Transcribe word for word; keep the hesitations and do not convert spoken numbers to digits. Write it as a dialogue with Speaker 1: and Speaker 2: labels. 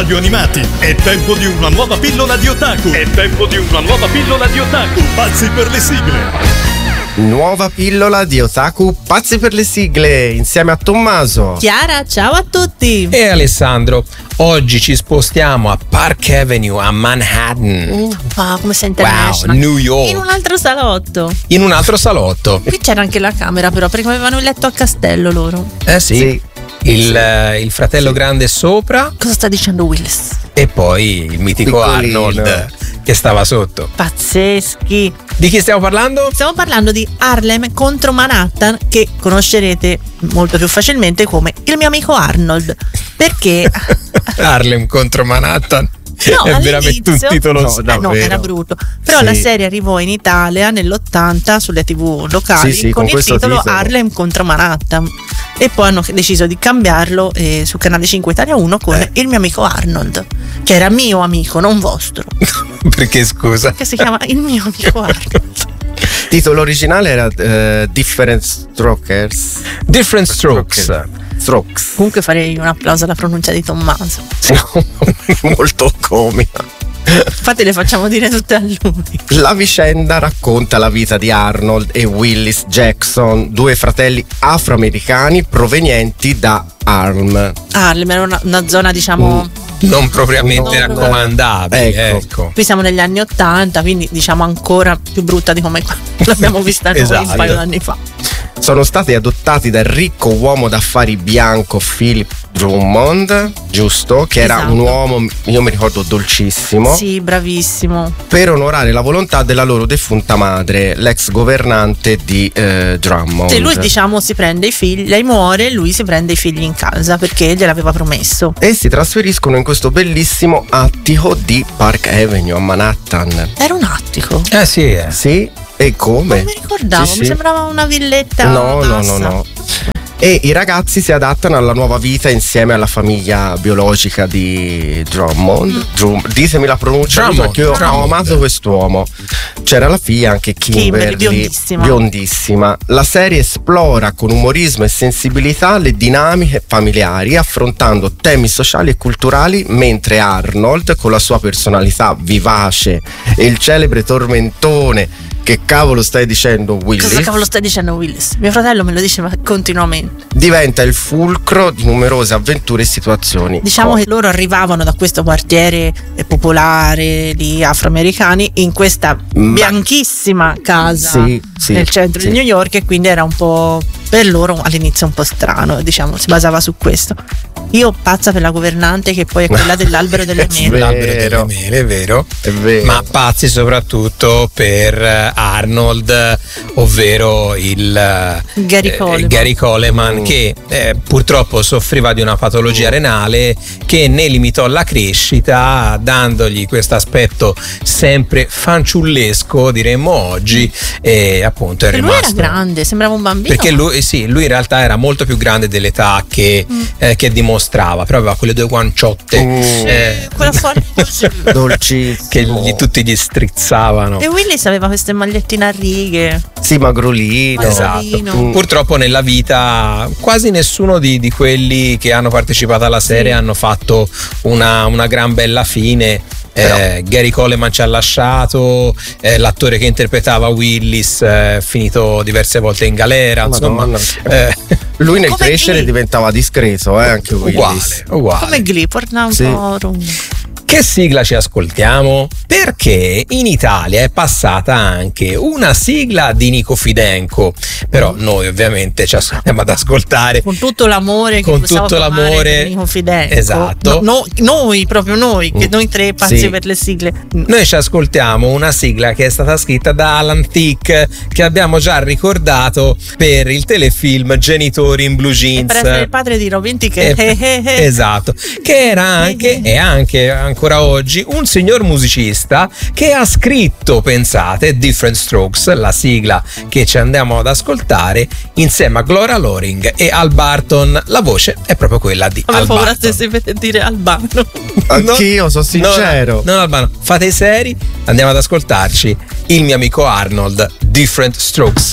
Speaker 1: cartoni animati. È tempo di una nuova pillola di otaku. È tempo di una nuova pillola di otaku. Pazzi per le sigle.
Speaker 2: Nuova pillola di otaku pazzi per le sigle insieme a Tommaso,
Speaker 3: Chiara, ciao a tutti,
Speaker 4: e Alessandro. Oggi ci spostiamo a Park Avenue a Manhattan.
Speaker 3: uh, wow, come sei
Speaker 4: Wow,
Speaker 3: international.
Speaker 4: New York.
Speaker 3: In un altro salotto.
Speaker 4: In un altro salotto.
Speaker 3: Qui c'era anche la camera, però, perché avevano il letto a castello loro.
Speaker 4: Eh sì.
Speaker 2: sì.
Speaker 4: Il, eh, il fratello
Speaker 2: Sì.
Speaker 4: grande sopra
Speaker 3: Cosa sta dicendo Willis?
Speaker 4: e poi il mitico
Speaker 2: Piccolino.
Speaker 4: Arnold che stava sotto.
Speaker 3: Pazzeschi.
Speaker 4: Di chi stiamo parlando?
Speaker 3: Stiamo parlando di Harlem contro Manhattan, che conoscerete molto più facilmente come il mio amico Arnold. Perché?
Speaker 4: Harlem contro Manhattan.
Speaker 3: No,
Speaker 4: È veramente un
Speaker 3: all'inizio-
Speaker 4: titolo.
Speaker 2: No,
Speaker 3: Eh no,
Speaker 2: davvero.
Speaker 3: era brutto. Però
Speaker 2: Sì.
Speaker 3: la serie arrivò in Italia nell'ottanta sulle tivù locali
Speaker 2: Sì, sì,
Speaker 3: con,
Speaker 2: con
Speaker 3: il
Speaker 2: questo
Speaker 3: titolo
Speaker 2: titolo.
Speaker 3: Harlem contro Manhattan. E poi hanno deciso di cambiarlo eh, su Canale cinque Italia uno con
Speaker 4: Eh.
Speaker 3: il mio amico Arnold, che era mio amico, non vostro,
Speaker 4: Perché scusa?
Speaker 3: che si chiama il mio amico Arnold.
Speaker 2: Il titolo originale era eh, Different Strokers.
Speaker 4: Different Strokes.
Speaker 2: Strokes.
Speaker 3: Comunque farei un applauso alla pronuncia di Tommaso.
Speaker 2: Molto comica.
Speaker 3: Infatti le facciamo dire tutte a lui.
Speaker 2: La vicenda racconta la vita di Arnold e Willis Jackson, due fratelli afroamericani provenienti da Harlem.
Speaker 3: Harlem era una, una zona, diciamo,
Speaker 4: Non propriamente
Speaker 3: No,
Speaker 4: raccomandabile.
Speaker 2: ecco.
Speaker 4: Ecco.
Speaker 3: qui siamo negli anni ottanta, quindi diciamo ancora più brutta di come l'abbiamo vista noi
Speaker 4: Esatto.
Speaker 3: un paio d'anni fa.
Speaker 2: Sono stati adottati dal ricco uomo d'affari bianco Philip Drummond, giusto? Che era
Speaker 3: Esatto.
Speaker 2: un uomo, io mi ricordo, dolcissimo.
Speaker 3: Sì, bravissimo.
Speaker 2: Per onorare la volontà della loro defunta madre, l'ex governante di eh, Drummond.
Speaker 3: Se lui, diciamo, si prende i figli, lei muore e lui si prende i figli in casa perché gliel'aveva promesso.
Speaker 2: E si trasferiscono in questo bellissimo attico di Park Avenue a Manhattan.
Speaker 3: Era un attico.
Speaker 4: Eh sì, eh.
Speaker 2: Sì? E come?
Speaker 3: Non mi ricordavo,
Speaker 2: Sì,
Speaker 3: mi
Speaker 2: sì.
Speaker 3: sembrava una villetta.
Speaker 2: No, no,
Speaker 3: bassa.
Speaker 2: no, no. E i ragazzi si adattano alla nuova vita insieme alla famiglia biologica di Drummond. Drum- ditemi la pronuncia,
Speaker 4: Drummond,
Speaker 2: perché io ho
Speaker 4: Drummond.
Speaker 2: amato quest'uomo. C'era la figlia anche Kimberly,
Speaker 3: Kimberly, biondissima.
Speaker 2: biondissima. La serie esplora con umorismo e sensibilità le dinamiche familiari, affrontando temi sociali e culturali, mentre Arnold, con la sua personalità vivace e il celebre tormentone, che cavolo stai dicendo, Willy?
Speaker 3: Cosa cavolo stai dicendo, Willis? Mio fratello me lo diceva continuamente.
Speaker 2: Diventa il fulcro di numerose avventure e situazioni.
Speaker 3: Diciamo
Speaker 2: Oh,
Speaker 3: che loro arrivavano da questo quartiere eh, popolare di afroamericani in questa
Speaker 2: Ma-
Speaker 3: bianchissima casa
Speaker 2: Sì, sì,
Speaker 3: nel centro
Speaker 2: sì.
Speaker 3: di New York, e quindi era un po' per loro all'inizio un po' strano, diciamo, si basava su questo. Io pazza per la governante, che poi è quella dell'albero delle mele.
Speaker 2: Vero.
Speaker 4: L'albero delle mele, è vero.
Speaker 2: È vero.
Speaker 4: Ma pazzi soprattutto per eh, Arnold, eh, ovvero il eh,
Speaker 3: Gary Coleman.
Speaker 4: Gary Coleman,
Speaker 2: Mm.
Speaker 4: che eh, purtroppo soffriva di una patologia renale che ne limitò la crescita, dandogli questo aspetto sempre fanciullesco, diremmo oggi, e appunto è
Speaker 3: E lui
Speaker 4: rimasto.
Speaker 3: era grande, sembrava un bambino.
Speaker 4: Perché lui, sì, lui in realtà era molto più grande dell'età che,
Speaker 3: Mm.
Speaker 4: eh, che dimostrava, però aveva quelle due guanciotte
Speaker 2: Mm.
Speaker 4: eh,
Speaker 3: quella forte così.
Speaker 2: dolcissimo.
Speaker 4: che gli, tutti gli strizzavano.
Speaker 3: E Willis aveva queste magliettine a righe.
Speaker 2: Sì, magrolino.
Speaker 3: Magrolino.
Speaker 4: Esatto.
Speaker 2: Mm.
Speaker 4: Purtroppo nella vita quasi nessuno di, di quelli che hanno partecipato alla serie
Speaker 3: Sì.
Speaker 4: hanno fatto una, una gran bella fine. Eh, Gary Coleman ci ha lasciato, eh, l'attore che interpretava Willis eh, è finito diverse volte in galera, insomma,
Speaker 2: Madonna.
Speaker 4: eh,
Speaker 2: Lui nel
Speaker 3: Come
Speaker 2: crescere
Speaker 3: Glee.
Speaker 2: diventava discreto, eh, anche Willis.
Speaker 4: uguale, uguale.
Speaker 3: Come Glee, porta un
Speaker 2: Sì.
Speaker 3: po' rum.
Speaker 4: Che sigla ci ascoltiamo? Perché in Italia è passata anche una sigla di Nico Fidenco, però noi ovviamente ci andiamo ad ascoltare
Speaker 3: Con tutto l'amore che
Speaker 4: Con
Speaker 3: possiamo
Speaker 4: tutto
Speaker 3: provare
Speaker 4: l'amore.
Speaker 3: per Nico Fidenco.
Speaker 4: Esatto.
Speaker 3: No, no, noi, proprio noi, che
Speaker 2: Mm.
Speaker 3: noi tre pazzi
Speaker 2: Sì.
Speaker 3: per le sigle.
Speaker 4: Noi ci ascoltiamo una sigla che è stata scritta da Alan Thicke, che abbiamo già ricordato per il telefilm Genitori in Blue
Speaker 3: E
Speaker 4: Jeans.
Speaker 3: per essere il padre di Robin Thicke.
Speaker 4: Eh,
Speaker 3: eh, eh, eh.
Speaker 4: Esatto, che era anche e anche ancora oggi un signor musicista che ha scritto, pensate, Different Strokes, la sigla che ci andiamo ad ascoltare, insieme a Gloria Loring e Al Barton. La voce è proprio quella di Al
Speaker 3: Avevo paura
Speaker 4: Barton.
Speaker 3: stessi per dire Albano.
Speaker 2: Anch'io, sono sincero.
Speaker 4: No, no, Albano, fate i seri, andiamo ad ascoltarci il mio amico Arnold, Different Strokes.